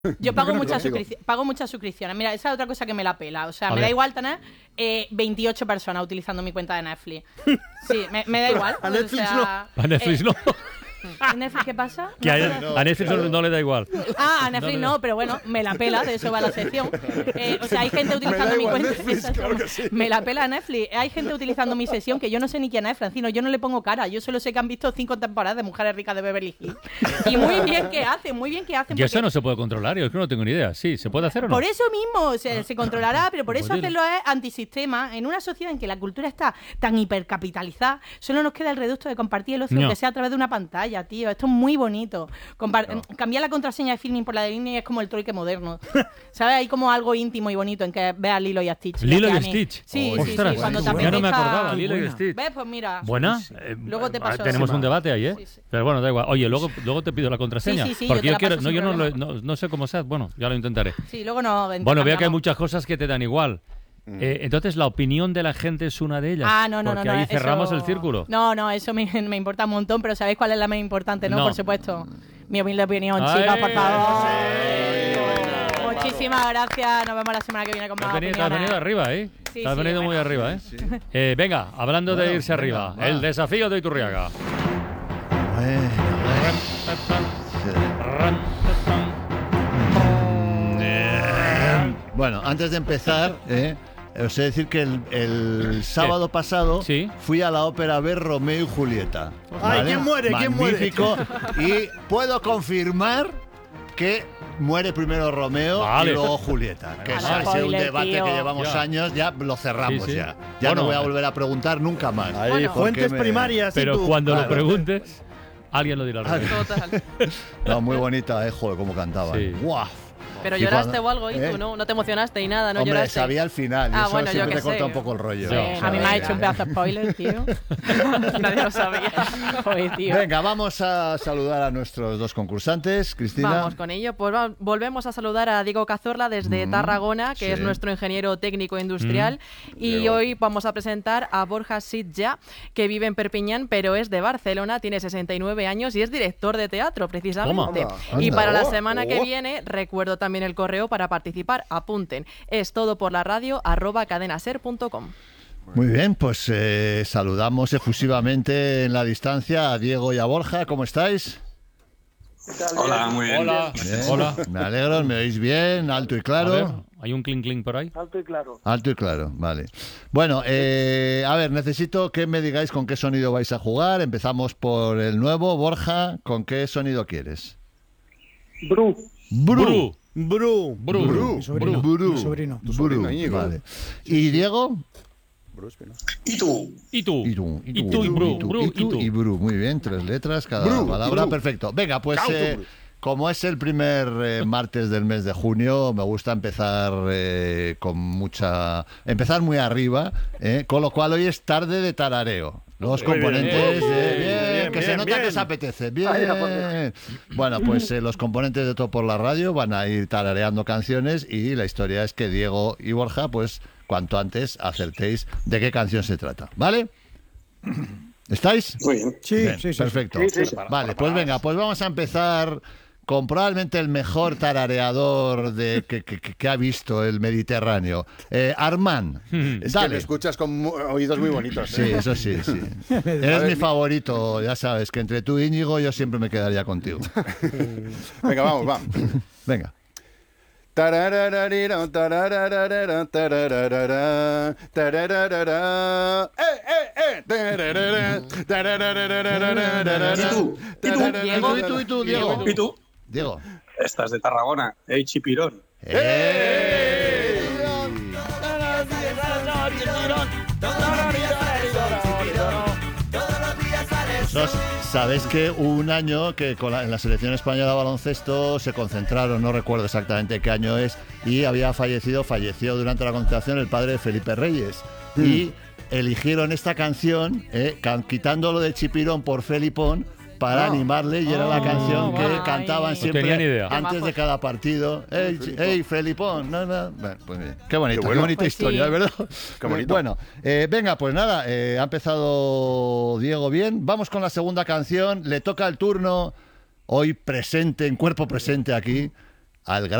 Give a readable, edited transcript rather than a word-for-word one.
Yo pago muchas suscripciones. Mira, esa es otra cosa que me la pela. O sea, me da igual tener 28 personas utilizando mi cuenta de Netflix. Sí, me da igual. A Netflix no. A Netflix no. ¿En Netflix qué pasa? Que a Netflix no le da igual. Ah, a Netflix no, pero bueno, me la pela, de eso va la sección. O sea, hay gente utilizando mi cuenta. Netflix, claro que sí. Me la pela Netflix. Hay gente utilizando mi sesión que yo no sé ni quién es, Francino. Yo no le pongo cara. Yo solo sé que han visto 5 temporadas de Mujeres Ricas de Beverly Hills. Y muy bien que hacen, muy bien que hacen. Y eso no se puede controlar, yo es que no tengo ni idea. Sí, ¿se puede hacer o no? Por eso mismo se controlará, pero por eso hacerlo es antisistema. En una sociedad en que la cultura está tan hipercapitalizada, solo nos queda el reducto de compartir el ocio, que sea a través de una pantalla, tío. Esto es muy bonito. Cambiar la contraseña de Filmin por la de Disney es como el trueque moderno. ¿Sabes? Hay como algo íntimo y bonito en que veas Lilo y Stitch. Lilo y Stitch. Sí, Ostras, cuando te ya no me apetezca- acordaba, Lilo y Stitch. ¿Ves? Pues mira. ¿Buena? Luego te paso tenemos eso. un debate ahí, ¿eh? Sí. Pero bueno, da igual. Oye, luego te pido la contraseña. Sí, porque yo yo te la quiero. paso sin Yo problema. no sé cómo sea. Bueno, ya lo intentaré. Sí, luego no. Bueno, veo que hay muchas cosas que te dan igual. Entonces, ¿la opinión de la gente es una de ellas? Ah, no. Porque ahí eso- cerramos el círculo. No, eso me importa un montón, pero ¿sabéis cuál es la más importante? No, No. por supuesto. Mi humilde opinión, ¡Ay! chicas, por favor. Sí. Muchísimas gracias. Nos vemos la semana que viene con Te más has venido opiniones. arriba, ¿eh? Sí, te has sí, venido muy bueno. arriba, ¿eh? Venga, hablando de irse arriba. va. El desafío de Iturriaga. Bueno, antes de empezar, os he de decir que el sábado pasado Sí. fui a la ópera a ver Romeo y Julieta. Ay, ¿quién muere? ¿Quién muere? Magnífico. Y puedo confirmar que muere primero Romeo Vale. y luego Julieta. Que Vale. ese ha sido un Spoiler, debate tío. que llevamos Ya. años, ya lo cerramos Sí, sí. ya. Bueno, No voy a volver a preguntar nunca más. Ahí, Bueno. fuentes Porque me- primarias. Pero y tú. cuando lo Claro. preguntes, alguien lo dirá al revés. Total. No, muy bonita, joder, cómo cantaba. Sí. ¡Guau! Pero Y lloraste cuando- o algo, ¿y ¿eh? tú no? No te emocionaste y nada, no Hombre, lloraste. sabía al final. Y Ah, eso bueno, yo siempre qué te corta sé. un poco el rollo. Sí, a mí me ha hecho un pedazo de spoiler, tío. Nadie lo sabía. Joder, tío. Venga, vamos a saludar a nuestros dos concursantes. Cristina. Vamos con ello. Pues volvemos a saludar a Diego Cazorla desde Tarragona, que sí. es nuestro ingeniero técnico industrial. Y Diego. hoy vamos a presentar a Borja Sitja, que vive en Perpiñán, pero es de Barcelona, tiene 69 años y es director de teatro, precisamente. Toma. Y Anda. para la semana que viene, recuerdo también el correo para participar. Apunten. Es todo por la radio @cadenaser.com. Muy bien, pues saludamos efusivamente en la distancia a Diego y a Borja. ¿Cómo estáis? Hola, muy bien. Hola. Bien. Hola. Me alegro, me oís bien, alto y A claro. ver, ¿hay un clink clink por ahí? Alto y claro, vale. Bueno, a ver, necesito que me digáis con qué sonido vais a jugar. Empezamos por el nuevo. Borja, ¿con qué sonido quieres? Bru. Bru. Bru. Bru. Mi sobrino. Bru. Mi sobrino. Bru, sobrino, Íñigo. vale. ¿Y Diego? ¿Y tú? ¿Y tú? Y tú, Y tú, y Bru. Bru, y tú. y Bru. Muy bien, 3 letras cada Bru, palabra. Bru. Perfecto. Venga, pues Cauto, Bru. como es el primer martes del mes de junio, me gusta empezar empezar muy arriba, con lo cual hoy es tarde de tarareo. Los Muy bien. componentes Bien, que se bien, nota bien. que os apetece. Bien. Bueno, pues los componentes de Todo por la Radio van a ir tarareando canciones y la historia es que Diego y Borja, pues cuanto antes acertéis de qué canción se trata. ¿Vale? ¿Estáis? Muy bien. Sí, Bien, sí, sí. perfecto. Sí, sí. Vale, pues venga, pues vamos a empezar con probablemente el mejor tarareador que ha visto el Mediterráneo. Armand, Es que dale. lo escuchas con oídos muy bonitos. Sí, eso sí, sí. Eres mi favorito, ya sabes, que entre tú y Íñigo yo siempre me quedaría contigo. Venga, vamos, vamos. Venga. Tararararira, tararararara, tarararara, tarararara. Tararara, tararararara. ¿Y tú? Diego? ¿Y tú, Diego? ¿Y tú? Diego. Estás de Tarragona. ¡Ey, Chipirón! Sabéis que hubo un año que en la selección española de baloncesto se concentraron, no recuerdo exactamente qué año es, y falleció durante la concentración el padre de Felipe Reyes. Y eligieron esta canción, quitándolo de Chipirón por Felipón, para animarle, y era la canción que vale. cantaban No siempre tenía ni idea. antes de cada partido. ¡Ey, Felipón! No, no. Bueno, pues bien. Qué bonito, Qué bueno. qué bonita Pues sí. historia, ¿verdad? Qué bonito. Bueno, venga, pues nada, ha empezado Diego bien. Vamos con la segunda canción. Le toca el turno, hoy presente, en cuerpo presente aquí, al